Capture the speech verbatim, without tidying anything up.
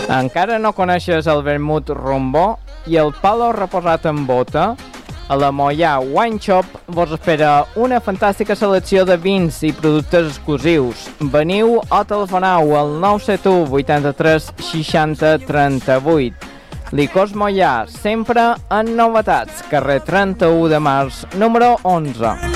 Encara no coneixes el vermut rombó i el palo reposat en bota? A la Moià Wine Shop vos espera una fantàstica selecció de vins i productes exclusius. Veniu o telefoneu al nou set u vuitanta-tres seixanta trenta-vuit. Licors Moià, sempre en novetats. Carrer trenta-u de març, número onze.